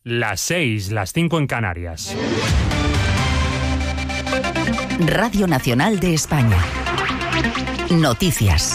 Las 6, las 5 en Canarias. Radio Nacional de España. Noticias.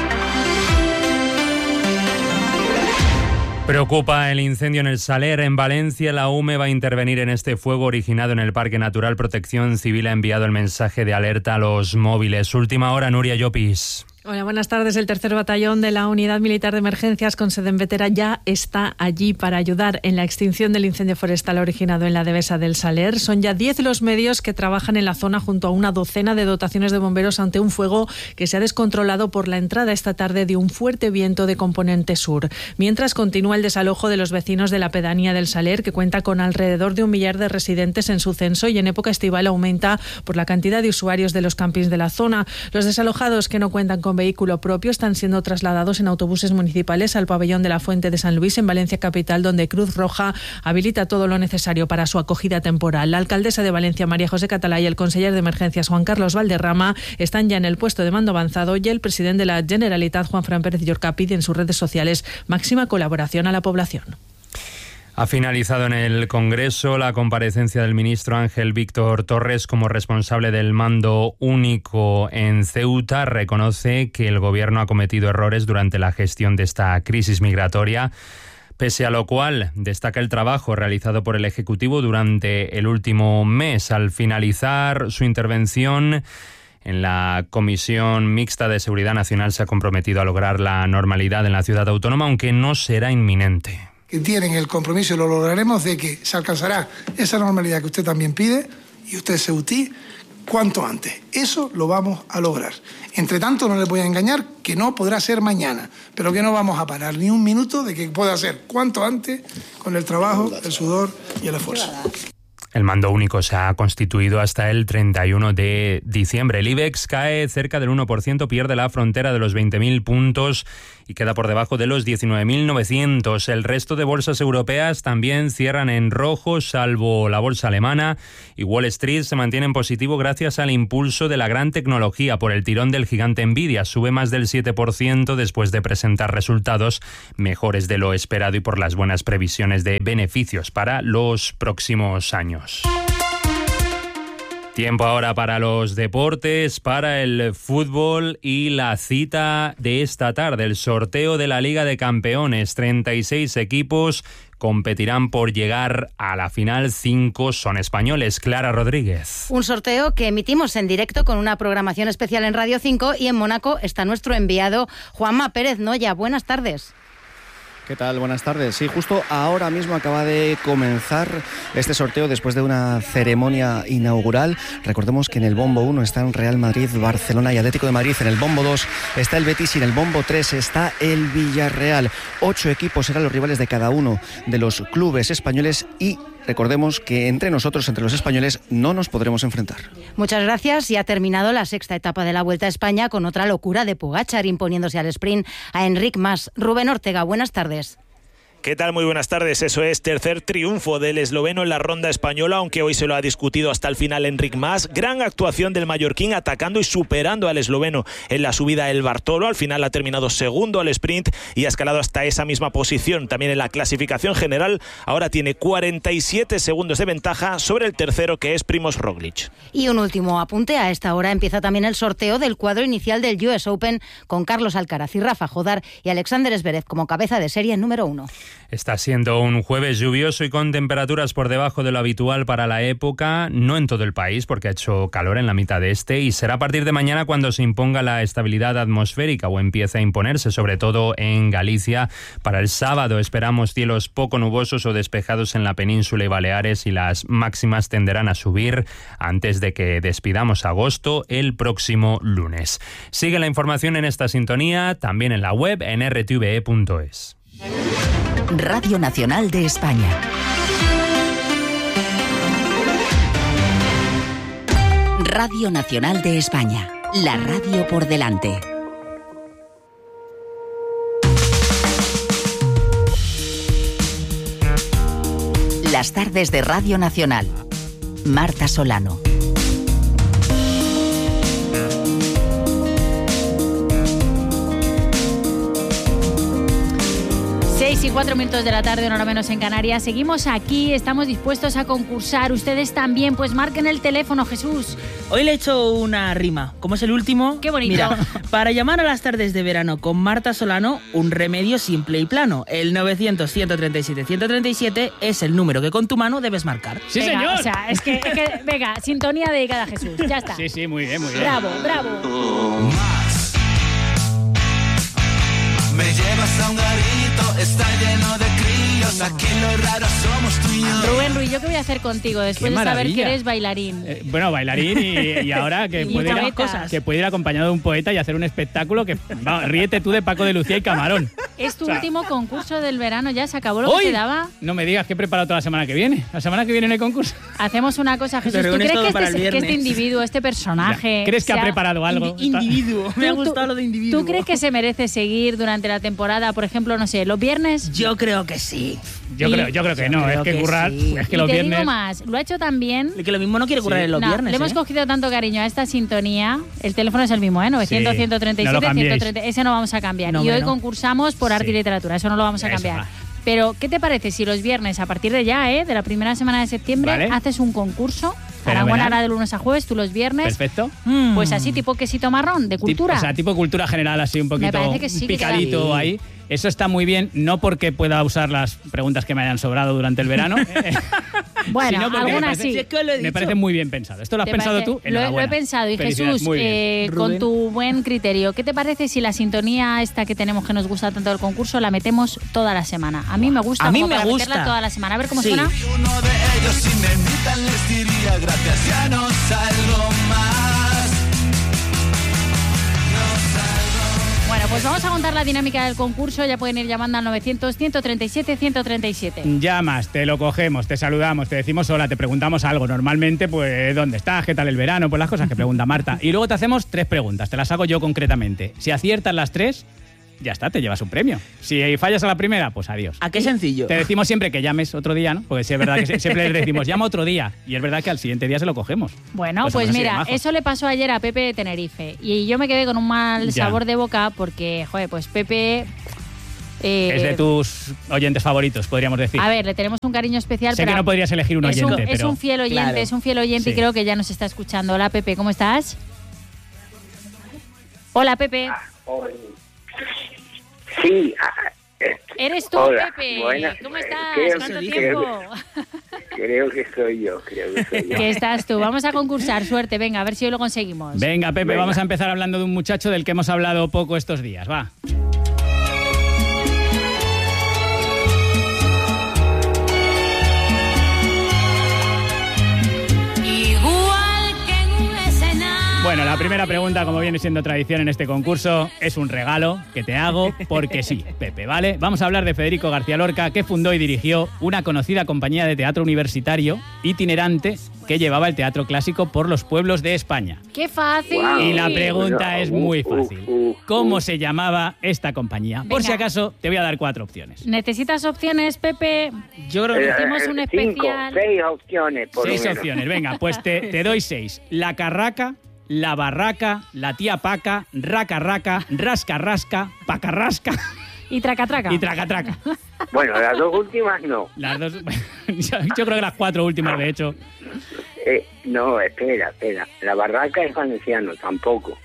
Preocupa el incendio en el Saler, en Valencia. La UME va a intervenir en este fuego originado en el Parque Natural. Protección Civil ha enviado el mensaje de alerta a los móviles. Última hora, Nuria Llopis. Hola, buenas tardes. El 3er Batallón de la Unidad Militar de Emergencias con sede en Vetera ya está allí para ayudar en la extinción del incendio forestal originado en la Devesa del Saler. Son ya 10 los medios que trabajan en la zona junto a una docena de dotaciones de bomberos ante un fuego que se ha descontrolado por la entrada esta tarde de un fuerte viento de componente sur. Mientras continúa el desalojo de los vecinos de la pedanía del Saler, que cuenta con alrededor de 1 millar de residentes en su censo y en época estival aumenta por la cantidad de usuarios de los campings de la zona. Los desalojados que no cuentan con vehículo propio están siendo trasladados en autobuses municipales al pabellón de la Fuente de San Luis en Valencia capital, donde Cruz Roja habilita todo lo necesario para su acogida temporal. La alcaldesa de Valencia, María José Catalá, y el conseller de Emergencias, Juan Carlos Valderrama, están ya en el puesto de mando avanzado, y el presidente de la Generalitat, Juanfran Pérez Llorca, pide en sus redes sociales máxima colaboración a la población. Ha finalizado en el Congreso la comparecencia del ministro Ángel Víctor Torres como responsable del mando único en Ceuta. Reconoce que el gobierno ha cometido errores durante la gestión de esta crisis migratoria, pese a lo cual destaca el trabajo realizado por el Ejecutivo durante el último mes. Al finalizar su intervención en la Comisión Mixta de Seguridad Nacional, se ha comprometido a lograr la normalidad en la ciudad autónoma, aunque no será inminente. Que tienen el compromiso, y lo lograremos, de que se alcanzará esa normalidad que usted también pide, y usted, ceutí, cuanto antes. Eso lo vamos a lograr. Entre tanto, no les voy a engañar que no podrá ser mañana, pero que no vamos a parar ni un minuto de que pueda ser cuanto antes, con el trabajo, el sudor y el esfuerzo. El mando único se ha constituido hasta el 31 de diciembre. El IBEX cae cerca del 1%, pierde la frontera de los 20.000 puntos y queda por debajo de los 19.900. El resto de bolsas europeas también cierran en rojo, salvo la bolsa alemana, y Wall Street se mantiene en positivo gracias al impulso de la gran tecnología por el tirón del gigante Nvidia. Sube más del 7% después de presentar resultados mejores de lo esperado y por las buenas previsiones de beneficios para los próximos años. Tiempo ahora para los deportes, para el fútbol y la cita de esta tarde, el sorteo de la Liga de Campeones. 36 equipos competirán por llegar a la final, 5 son españoles. Clara Rodríguez. Un sorteo que emitimos en directo con una programación especial en Radio 5, y en Mónaco está nuestro enviado Juanma Pérez Noya. Buenas tardes. ¿Qué tal? Buenas tardes. Sí, justo ahora mismo acaba de comenzar este sorteo después de una ceremonia inaugural. Recordemos que en el bombo 1 están Real Madrid, Barcelona y Atlético de Madrid. En el bombo 2 está el Betis y en el bombo 3 está el Villarreal. 8 equipos serán los rivales de cada uno de los clubes españoles, y recordemos que entre nosotros, entre los españoles, no nos podremos enfrentar. Muchas gracias. Y ha terminado la sexta etapa de la Vuelta a España con otra locura de Pogačar, imponiéndose al sprint a Enric Mas. Rubén Ortega, buenas tardes. ¿Qué tal? Muy buenas tardes. Eso es, tercer triunfo del esloveno en la ronda española, aunque hoy se lo ha discutido hasta el final Enric Mas. Gran actuación del mallorquín, atacando y superando al esloveno en la subida El Bartolo. Al final ha terminado segundo al sprint y ha escalado hasta esa misma posición. También en la clasificación general ahora tiene 47 segundos de ventaja sobre el tercero, que es Primož Roglič. Y un último apunte: a esta hora empieza también el sorteo del cuadro inicial del US Open, con Carlos Alcaraz y Rafa Jodar y Alexander Zverev como cabeza de serie número 1. Está siendo un jueves lluvioso y con temperaturas por debajo de lo habitual para la época, no en todo el país porque ha hecho calor en la mitad este, y será a partir de mañana cuando se imponga la estabilidad atmosférica, o empiece a imponerse, sobre todo en Galicia. Para el sábado esperamos cielos poco nubosos o despejados en la península y Baleares, y las máximas tenderán a subir antes de que despidamos agosto el próximo lunes. Sigue la información en esta sintonía, también en la web en rtve.es. Radio Nacional de España. Radio Nacional de España. La radio por delante. Las tardes de Radio Nacional. Marta Solano. 6:04 de la tarde, una hora menos en Canarias. Seguimos aquí, estamos dispuestos a concursar. Ustedes también, pues marquen el teléfono, Jesús. Hoy le he hecho una rima. Como es el último... ¡Qué bonito! Mira, para llamar a las tardes de verano con Marta Solano, un remedio simple y plano. El 900-137-137 es el número que con tu mano debes marcar. ¡Sí, Venga, señor! O sea, es que, venga, sintonía dedicada a Jesús. Ya está. Sí, muy bien, muy bien. Bravo. Me llevas a un garito, está lleno de críos, aquí lo raro somos tú y yo. Rubén Ruiz, ¿yo qué voy a hacer contigo después de saber que eres bailarín? Bueno, bailarín y ahora que puede ir acompañado de un poeta y hacer un espectáculo que... ríete tú de Paco de Lucía y Camarón. Es tu último concurso del verano, ya se acabó lo que te daba. No me digas que he preparado toda la semana que viene. La semana que viene no hay concurso. Hacemos una cosa, Jesús. ¿Tú crees que este individuo, este personaje... Ya, ¿crees que ha preparado algo? Individuo. Me ha gustado lo de individuo. ¿Tú crees que se merece seguir durante la temporada, por ejemplo, no sé, los viernes? Yo creo que sí. Yo creo que no. Es que currar... Sí. Es que los viernes... Digo más, lo ha hecho tan bien... Que lo mismo no quiere currar en los viernes. Le hemos cogido tanto cariño a esta sintonía. El teléfono es el mismo, 900-137-137. Ese no vamos a cambiar. Y hoy concursamos por arte y literatura. Eso no lo vamos a cambiar. Pero, ¿qué te parece si los viernes, a partir de ya, de la primera semana de septiembre, haces un concurso? Aragona hará de lunes a jueves, tú los viernes. Perfecto. Pues así, tipo quesito marrón, de cultura. O sea, tipo cultura general, así un poquito picadito ahí. Eso está muy bien, no porque pueda usar las preguntas que me hayan sobrado durante el verano. Bueno, algunas sí. Me parece muy bien pensado. ¿Esto lo has pensado tú? Lo he pensado. Y Jesús, con tu buen criterio, ¿qué te parece si la sintonía esta que tenemos que nos gusta tanto del concurso la metemos toda la semana? A mí me gusta. Meterla toda la semana. A ver cómo suena. Uno de ellos, si me invitan, les diría gracias, ya no salgo más. Bueno, pues vamos a contar la dinámica del concurso. Ya pueden ir llamando al 900-137-137. Llamas, te lo cogemos, te saludamos, te decimos hola, te preguntamos algo. Normalmente, pues, ¿dónde estás? ¿Qué tal el verano? Pues las cosas que pregunta Marta. Y luego te hacemos 3 preguntas, te las hago yo concretamente. Si aciertas las 3, ya está, te llevas un premio. Si fallas a la primera, pues adiós. ¿A qué sencillo? Te decimos siempre que llames otro día, ¿no? Porque sí, es verdad que siempre les decimos, llama otro día. Y es verdad que al siguiente día se lo cogemos. Bueno, pues mira, eso le pasó ayer a Pepe de Tenerife. Y yo me quedé con un mal sabor de boca porque, joder, pues Pepe... es de tus oyentes favoritos, podríamos decir. A ver, le tenemos un cariño especial. Sé que no podrías elegir un oyente, es un fiel oyente, claro. Es un fiel oyente, sí. Y creo que ya nos está escuchando. Hola, Pepe, ¿cómo estás? Hola, Pepe. Sí. ¿Eres tú, hola, Pepe? Buenas, ¿Cómo estás? ¿Cuánto tiempo? Creo que soy yo. ¿Qué estás tú? Vamos a concursar, suerte. Venga, a ver si hoy lo conseguimos. Venga, Pepe, vamos a empezar hablando de un muchacho del que hemos hablado poco estos días. Va. Bueno, la primera pregunta, como viene siendo tradición en este concurso, es un regalo que te hago porque sí, Pepe, ¿vale? Vamos a hablar de Federico García Lorca, que fundó y dirigió una conocida compañía de teatro universitario itinerante que llevaba el teatro clásico por los pueblos de España. ¡Qué fácil! Wow. Y la pregunta es muy fácil. ¿Cómo se llamaba esta compañía? Venga. Por si acaso, te voy a dar 4 opciones. ¿Necesitas opciones, Pepe? Yo creo que hicimos un especial. 6 opciones. 6 opciones, venga, pues te doy 6. La Carraca, La Barraca, La Tía Paca, Raca Raca, Rasca Rasca, Paca Rasca. Y Traca Traca. Y Traca Traca. Bueno, las 2 últimas no. Las 2... Yo creo que las 4 últimas, de hecho. No, espera. La Barraca es valenciano, tampoco.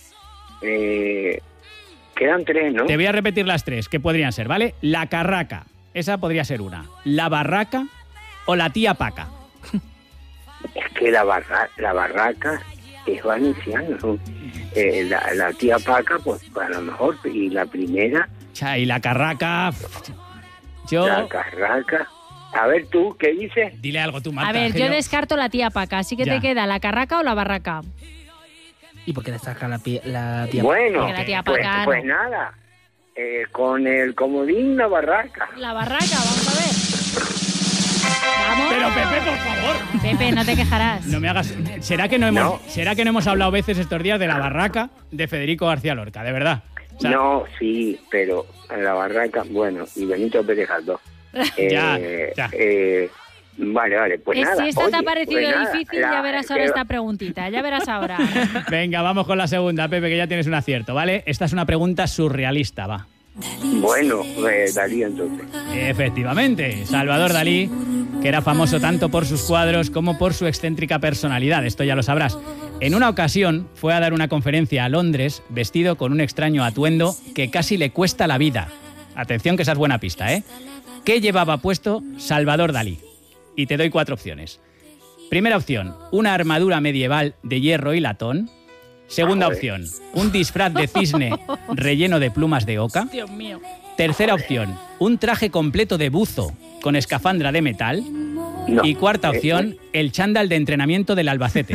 Quedan 3, ¿no? Te voy a repetir las 3, que podrían ser, ¿vale? La Carraca, esa podría ser una. La Barraca o La Tía Paca. Es que la Barraca es valenciano. La Tía Paca, pues a lo mejor. Y la primera... Y la Carraca... La Carraca... A ver tú, ¿qué dices? Dile algo tú, Marta. A ver, yo descarto La Tía Paca, así que te queda La Carraca o La Barraca. ¿Y por qué destaca la Tía Paca? Bueno, la tía Paca, pues nada. Con el comodín, La Barraca. La Barraca, vamos a ver. ¡Vamos! Pero Pepe, por favor. Pepe, no te quejarás. No me hagas... ¿Será que no hemos hablado veces estos días de La Barraca de Federico García Lorca, de verdad? O sea, no, sí, pero La Barraca, bueno, y Benito Pérez Galdós. Ya. Vale, pues nada. Si esta te ha parecido difícil, ya verás ahora esta preguntita. Ya verás ahora. Venga, vamos con la segunda, Pepe, que ya tienes un acierto, ¿vale? Esta es una pregunta surrealista, va. Bueno, Dalí entonces. Efectivamente, Salvador Dalí, que era famoso tanto por sus cuadros como por su excéntrica personalidad, esto ya lo sabrás. En una ocasión fue a dar una conferencia a Londres vestido con un extraño atuendo que casi le cuesta la vida. Atención que esa es buena pista, ¿eh? ¿Qué llevaba puesto Salvador Dalí? Y te doy 4 opciones. Primera opción, una armadura medieval de hierro y latón. Segunda opción, un disfraz de cisne relleno de plumas de oca. Dios mío. Tercera opción, un traje completo de buzo con escafandra de metal. No. Y cuarta opción, el chándal de entrenamiento del Albacete.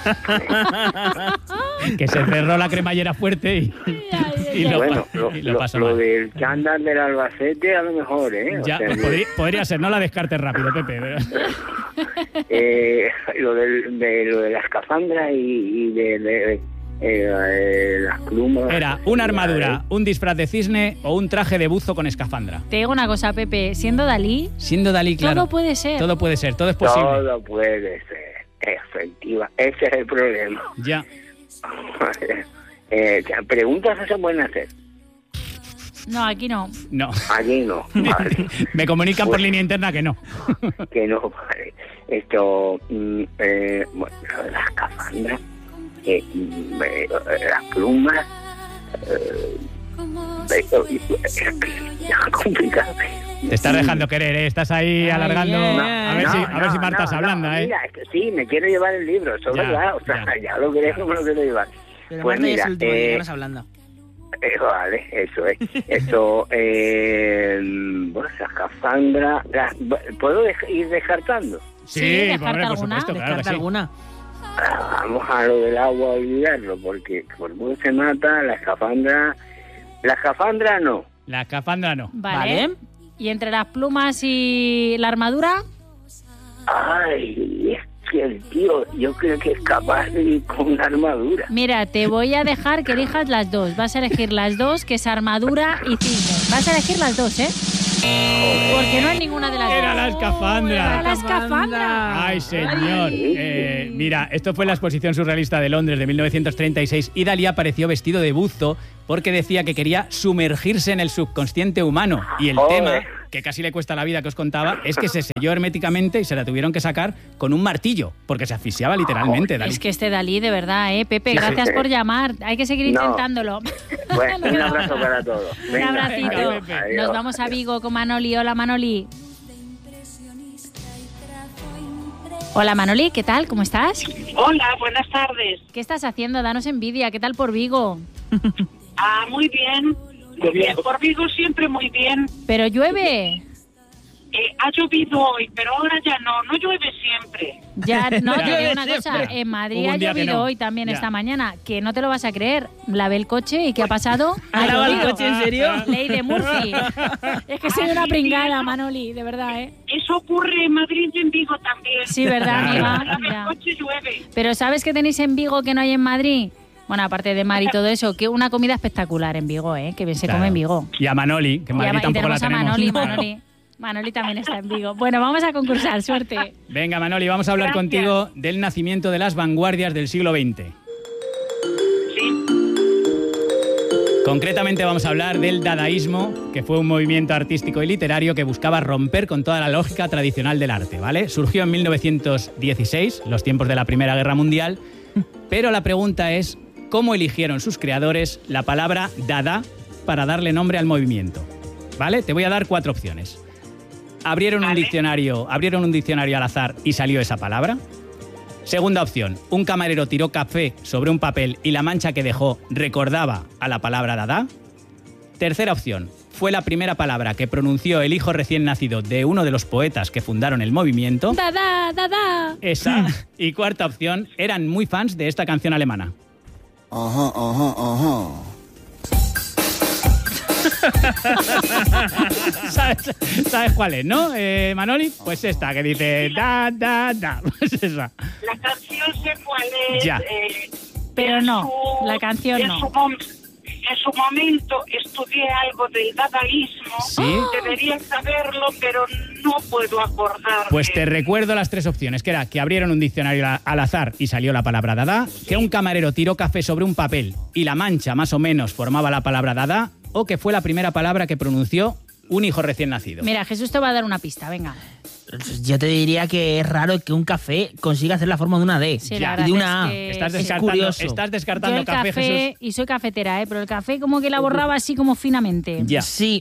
Que se cerró la cremallera fuerte y lo pasó mal. Lo del chándal del Albacete a lo mejor, ¿eh? Ya, pues podría ser, no la descartes rápido, Pepe. Lo de la escafandra y de las plumas. Era una armadura, un disfraz de cisne o un traje de buzo con escafandra. Te digo una cosa, Pepe, siendo Dalí, claro. Todo puede ser. Todo puede ser, todo es posible. Todo puede ser, efectiva. Ese es el problema. Ya. Preguntas se pueden hacer. No, aquí no. No. Aquí no. Vale. Me comunican por línea interna que no. Que no, vale. Esto, bueno, la escafandra, las plumas, complicado. Te estás dejando querer, ¿eh? Estás ahí alargando. A ver si Marta se ablanda, ¿eh? Mira, es que sí, me quiero llevar el libro, eso es verdad. O sea, ya lo querés, no me lo quiero llevar. Pero pues Marta mira, ya es el último día, no se hablando. Vale, eso es. Esto, bueno, esa escafandra. ¿Puedo ir descartando? Sí, descarta por supuesto, claro que sí. alguna. Vamos a lo del agua, olvidarlo, porque por mucho se mata, la escafandra no. La escafandra no. Vale. ¿Y entre las plumas y la armadura? Ay, es que el tío, yo creo que es capaz de ir con una armadura. Mira, te voy a dejar que elijas las dos. Vas a elegir las dos, que es armadura y cisne. Vas a elegir las dos, ¿eh? Porque no es ninguna de las dos. Era la escafandra. Era la escafandra. Ay, señor. Mira, esto fue en la exposición surrealista de Londres de 1936 y Dalí apareció vestido de buzo porque decía que quería sumergirse en el subconsciente humano. Y el tema, que casi le cuesta la vida que os contaba, es que se selló herméticamente y se la tuvieron que sacar con un martillo, porque se asfixiaba literalmente, Dalí. Es que este Dalí, de verdad, Pepe, gracias por llamar. Hay que seguir intentándolo. Bueno, un abrazo para todos. Venga, un abracito. Adiós. Nos vamos a Vigo con Manoli. Hola, Manoli. Hola, Manoli, ¿qué tal? ¿Cómo estás? Hola, buenas tardes. ¿Qué estás haciendo? Danos envidia. ¿Qué tal por Vigo? Muy bien. Muy bien. Por Vigo siempre muy bien. ¿Pero llueve? Ha llovido hoy, pero ahora ya no llueve siempre. Ya, no, te digo una cosa, en Madrid ha llovido hoy también esta mañana, que no te lo vas a creer. Lavé el coche y ¿qué ha pasado? ¿Ha lavado el coche, en serio? Ley de Murphy. Es que soy una pringada, Manoli, de verdad, ¿eh? Eso ocurre en Madrid y en Vigo también. Sí, ¿verdad, amiga? Lavé el coche y llueve. Pero ¿sabes qué tenéis en Vigo que no hay en Madrid? Bueno, aparte de mar y todo eso, que una comida espectacular en Vigo, que bien se come en Vigo. Y a Manoli, que en Madrid tampoco la tenemos. Manoli también está en Vigo. Bueno, vamos a concursar, suerte. Venga, Manoli, vamos a hablar contigo del nacimiento de las vanguardias del siglo XX. Sí. Concretamente vamos a hablar del dadaísmo, que fue un movimiento artístico y literario que buscaba romper con toda la lógica tradicional del arte, ¿vale? Surgió en 1916, los tiempos de la Primera Guerra Mundial, pero la pregunta es, ¿cómo eligieron sus creadores la palabra dada para darle nombre al movimiento? ¿Vale? Te voy a dar 4 opciones. ¿Abrieron un diccionario al azar y salió esa palabra? Segunda opción, un camarero tiró café sobre un papel y la mancha que dejó recordaba a la palabra dada. Tercera opción, fue la primera palabra que pronunció el hijo recién nacido de uno de los poetas que fundaron el movimiento. Dada, dada. Esa. Y cuarta opción, eran muy fans de esta canción alemana. Ajá, ajá, ajá. ¿Sabes cuál es, no, Manoli? Pues esta, que dice da, da, da. Pues esa. La canción sé cuál es. Ya. Pero no, la canción no. En su momento estudié algo del dadaísmo. ¿Sí? Debería saberlo, pero no puedo acordarme. Pues te recuerdo las 3 opciones, que era que abrieron un diccionario al azar y salió la palabra dada, que un camarero tiró café sobre un papel y la mancha más o menos formaba la palabra dada, o que fue la primera palabra que pronunció un hijo recién nacido? Mira, Jesús te va a dar una pista, venga. Yo te diría que es raro que un café consiga hacer la forma de una D Sí, y de una A. Estás Estás descartando Yo el café, Jesús. y soy cafetera, pero el café como que la borraba así como finamente. Ya. Sí.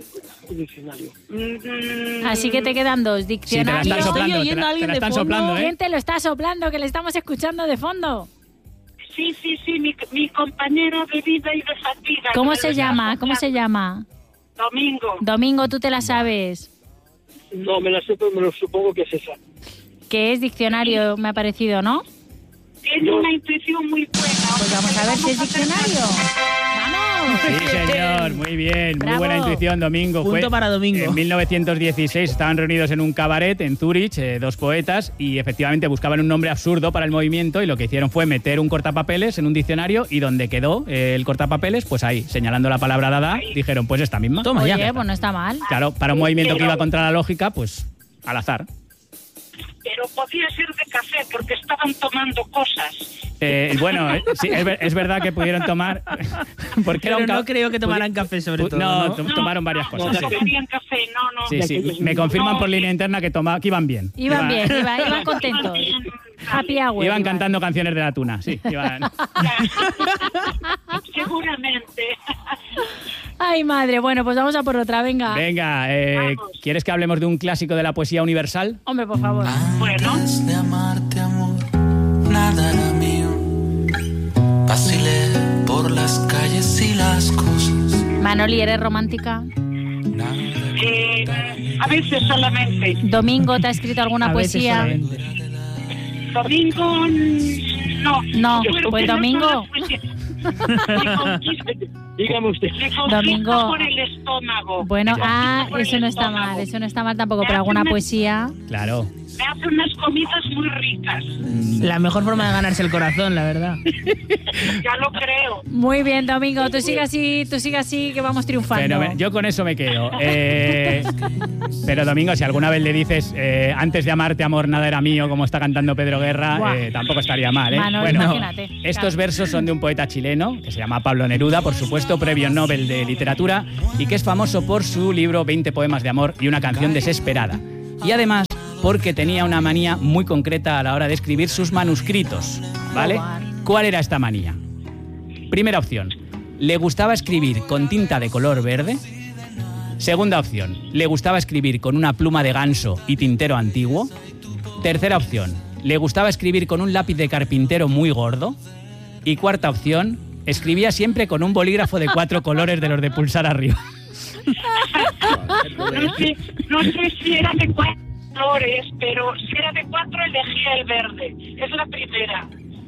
Así que te quedan dos. Diccionario. Sí, te la están soplando, Estoy oyendo a alguien te la de están fondo. soplando, ¿eh? ¿Quién te lo está soplando? Que le estamos escuchando de fondo. Sí, mi compañero de vida y de fatiga. ¿Cómo se llama? ¿Cómo se llama? Domingo. Domingo, ¿tú te la sabes? No, me lo supongo que es esa. Que es diccionario, me ha parecido, ¿no? Tiene una intuición muy buena. Pues vamos a ver si es diccionario. ¡Vamos! Sí, señor, muy bien, Bravo. muy buena intuición, Domingo. Punto Fue para Domingo. En 1916 estaban reunidos en un cabaret en Zúrich, dos poetas, y efectivamente buscaban un nombre absurdo para el movimiento, y lo que hicieron fue meter un cortapapeles en un diccionario, y donde quedó el cortapapeles, pues ahí, señalando la palabra dada, dijeron, pues esta misma. Toma Oye, ya. pues no está mal. Claro, para un movimiento que iba contra la lógica, pues al azar. Pero podía ser de café porque estaban tomando cosas. Bueno, sí, es verdad que pudieron tomar... porque era Pero un ca- no creo que tomaran café sobre todo, No, ¿no? tomaron varias cosas. No Sí. tomarían café, no. Sí. Me confirman por línea interna que iban bien. Iban bien, iban contentos. Happy hour. Iban cantando canciones de la tuna, sí. Iban. Seguramente. Ay, madre. Bueno, pues vamos a por otra, venga. Venga, ¿quieres que hablemos de un clásico de la poesía universal? Hombre, por favor. Bueno. Antes de amarte, amor, nada era mío. Vacilé por las calles y las cosas. Manoli, ¿eres romántica? A veces solamente. Domingo, ¿te ha escrito alguna A veces poesía? solamente. Domingo, no. No, Yo creo pues que no Domingo. todas las poesías. Dígame usted. Le conquista Domingo. por el estómago. Bueno, Le conquista por eso el no está estómago. mal, eso no está mal tampoco, pero alguna poesía. Claro. Me hace unas comidas muy ricas. La mejor forma de ganarse el corazón, la verdad. Ya lo creo. Muy bien, Domingo, tú sigue así, que vamos triunfando. Pero yo con eso me quedo. Pero Domingo, si alguna vez le dices antes de amarte, amor, nada era mío, como está cantando Pedro Guerra, Buah. Tampoco estaría mal, ¿eh? Manolo, Bueno, imagínate. estos versos son de un poeta chileno que se llama Pablo Neruda, por supuesto, premio Nobel de Literatura, y que es famoso por su libro 20 poemas de amor y una canción desesperada. Y además porque tenía una manía muy concreta a la hora de escribir sus manuscritos, ¿vale? ¿Cuál era esta manía? Primera opción, le gustaba escribir con tinta de color verde. Segunda opción, le gustaba escribir con una pluma de ganso y tintero antiguo. Tercera opción, le gustaba escribir con un lápiz de carpintero muy gordo. Y cuarta opción, escribía siempre con un bolígrafo de 4 colores de los de pulsar arriba. No sé si era de 4 colores, pero si era de 4 elegía el verde. Es la primera.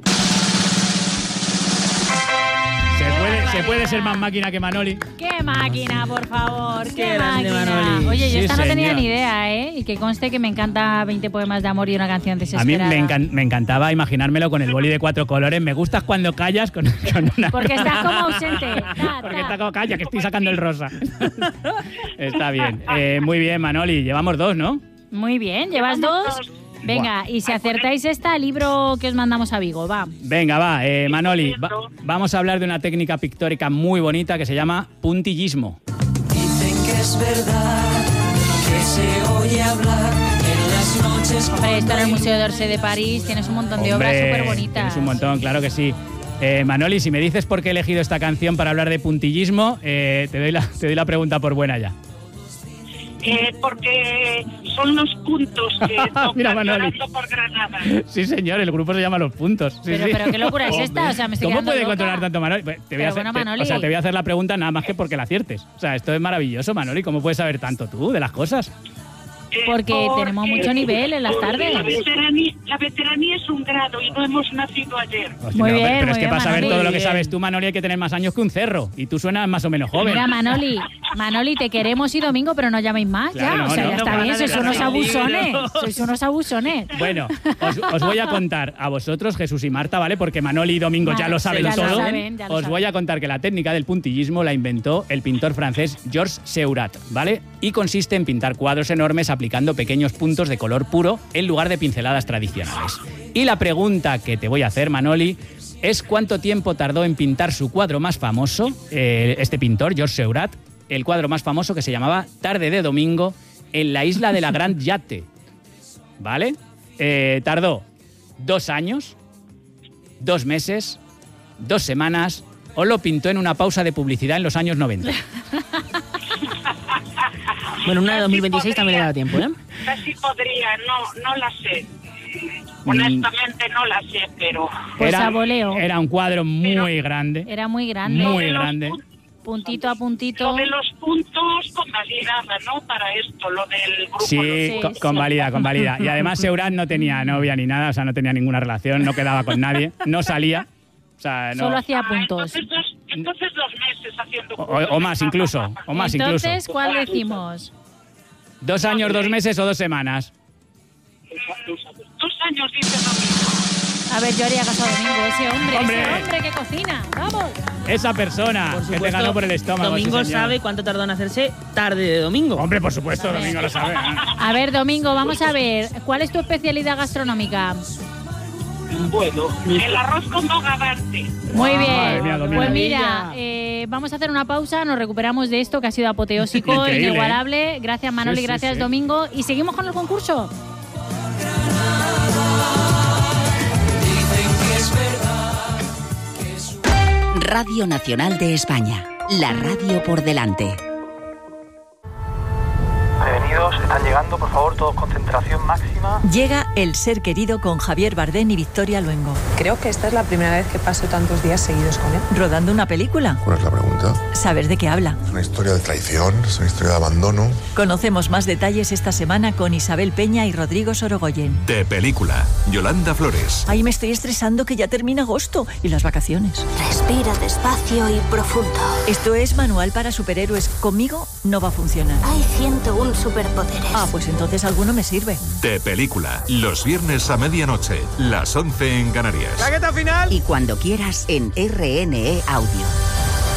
Se puede ser más máquina que Manoli. ¡Qué máquina, por favor! ¡Qué grande, máquina! Manoli. Oye, yo Sí, esta no tenía señor. ni idea, ¿eh? Y que conste que me encanta 20 poemas de amor y una canción A mí desesperada. me encantaba imaginármelo con el boli de 4 colores. Me gustas cuando callas con una... Porque estás como ausente. Porque está como calla, que estoy sacando el rosa. Está bien. Muy bien, Manoli. Llevamos 2, ¿no? Muy bien, ¿llevas 2? Venga, y si acertáis esta, libro que os mandamos a Vigo, va. Venga, va, Manoli. Vamos a hablar de una técnica pictórica muy bonita que se llama puntillismo. Dicen que es verdad que se oye hablar en las noches. Hombre, esto en el Museo d'Orsay de París tienes un montón de obras Hombre, súper bonitas. tienes un montón, claro que sí. Manoli, si me dices por qué he elegido esta canción para hablar de puntillismo, te doy la pregunta por buena ya. Porque son los puntos que Mira, tocan Manoli. Llorando por Granada. Sí, señor, el grupo se llama Los Puntos. Sí, Pero, sí. pero qué locura es esta, o sea, me estoy ¿Cómo quedando puede loca. controlar tanto Manoli? Te voy Pero a hacer, bueno, Manoli. te voy a hacer la pregunta nada más que porque la aciertes. O sea, esto es maravilloso, Manoli. ¿Cómo puedes saber tanto tú de las cosas? Porque tenemos mucho nivel en las tardes. La veteranía es un grado y no hemos nacido ayer. Hostia, Muy pero, bien, pero es muy que bien, para saber Manoli. todo lo que Bien. sabes tú, Manoli, hay que tener más años que un cerro. Y tú suenas más o menos joven. Mira, Manoli, te queremos y Domingo, pero no llaméis más Claro, ya. no, O sea, no, ya no, está no, bien, no, sois no, unos no, abusones. no. Sois unos abusones. Bueno, os voy a contar a vosotros, Jesús y Marta, ¿vale? Porque Manoli y Domingo ya Vale, lo saben ya lo todo. saben, ya lo Os voy a contar que la técnica del puntillismo la inventó el pintor francés Georges Seurat, ¿vale? Y consiste en pintar cuadros enormes aplicando pequeños puntos de color puro en lugar de pinceladas tradicionales. Y la pregunta que te voy a hacer, Manoli, es cuánto tiempo tardó en pintar su cuadro más famoso, este pintor, Georges Seurat, el cuadro más famoso que se llamaba Tarde de Domingo, en la isla de la Gran Yatte. ¿Vale? Tardó 2 años, 2 meses, 2 semanas, o lo pintó en una pausa de publicidad en los años 90. Bueno, una de 2026 también le da tiempo, ¿eh? Casi podría, no la sé. Honestamente no la sé, pero... Pues a voleo. Era un cuadro muy grande. Era muy grande. Muy grande. Puntito a puntito. Lo de los puntos convalidaba, ¿no? Para esto, lo del grupo. Sí, convalida. Y además Seurat no tenía novia ni nada, o sea, no tenía ninguna relación, no quedaba con nadie, no salía. O sea, no. Solo hacía puntos. Entonces 2 meses haciendo puntos. O más incluso. Entonces, ¿cuál decimos? 2 años, 2 meses o 2 semanas. 2 años, dice Domingo. A ver, yo haría caso a Domingo, ese hombre que cocina. ¡Vamos! Esa persona que te ganó por el estómago. Domingo sabe cuánto tardó en hacerse Tarde de Domingo. Hombre, por supuesto, Domingo lo sabe. A ver, Domingo, vamos a ver. ¿Cuál es tu especialidad gastronómica? Bueno, el arroz con bogavante. Muy bien. Mía, pues mira, vamos a hacer una pausa, nos recuperamos de esto que ha sido apoteósico, inigualable. Gracias, Manoli, gracias, Domingo. Y seguimos con el concurso. Radio Nacional de España, la radio por delante. Prevenidos, están llegando, por favor, todos concentración máxima. Llega El ser querido con Javier Bardem y Victoria Luengo. Creo que esta es la primera vez que paso tantos días seguidos con él. ¿Rodando una película? ¿Cuál es la pregunta? ¿Sabes de qué habla? Es una historia de traición, es una historia de abandono. Conocemos más detalles esta semana con Isabel Peña y Rodrigo Sorogoyen. De película, Yolanda Flores. Ay, me estoy estresando que ya termina agosto y las vacaciones. Respira despacio y profundo. Esto es Manual para Superhéroes. Conmigo no va a funcionar. Hay 101 superpoderes. Ah, pues entonces alguno me sirve. De película, los viernes a medianoche, las 11 en Canarias. ¡Chaqueta final! Y cuando quieras en RNE Audio.